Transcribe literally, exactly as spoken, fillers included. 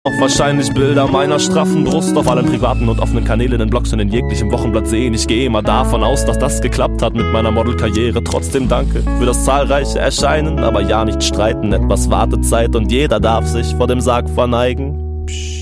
Auch wahrscheinlich Bilder meiner straffen Brust auf allen privaten und offenen Kanälen, in Blogs und in jeglichem Wochenblatt sehen. Ich gehe immer davon aus, dass das geklappt hat mit meiner Modelkarriere. Trotzdem danke für das zahlreiche Erscheinen, aber ja nicht streiten. Etwas Wartezeit und jeder darf sich vor dem Sarg verneigen. Psch.